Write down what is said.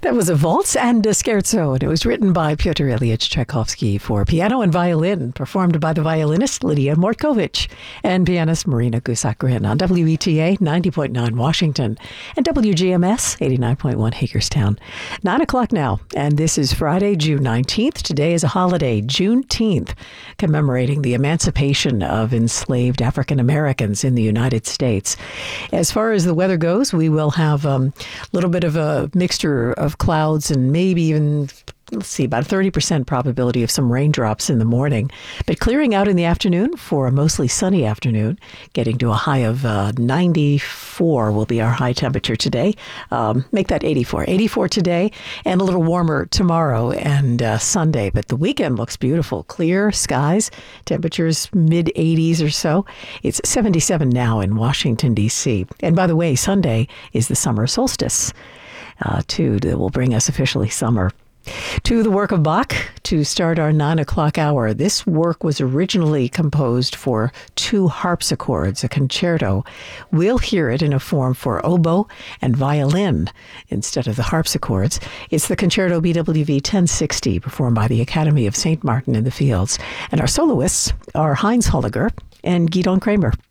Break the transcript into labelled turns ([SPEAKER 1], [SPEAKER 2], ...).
[SPEAKER 1] That was a waltz and a scherzo, and it was written by Pyotr Ilyich Tchaikovsky for piano and violin, performed by the violinist Lydia Mortkovich and pianist Marina Gusakrin on WETA 90.9 Washington and WGMS 89.1 Hagerstown. 9 o'clock now, and this is Friday, June 19th. Today is a holiday, Juneteenth, commemorating the emancipation of enslaved African Americans in the United States. As far as the weather goes, we will have a little bit of a mixture of clouds and maybe even, about a 30% probability of some raindrops in the morning, but clearing out in the afternoon for a mostly sunny afternoon, getting to a high of 94 will be our high temperature today. Make that 84. 84 today and a little warmer tomorrow and Sunday, but the weekend looks beautiful. Clear skies, temperatures mid-80s or so. It's 77 now in Washington, D.C. And by the way, Sunday is the summer solstice, too, that will bring us officially summer. To the work of Bach to start our 9 o'clock hour. This work was originally composed for 2 harpsichords, a concerto. We'll hear it in a form for oboe and violin instead of the harpsichords. It's the Concerto BWV 1060, performed by the Academy of St. Martin in the Fields. And our soloists are Heinz Holliger and Gidon Kramer.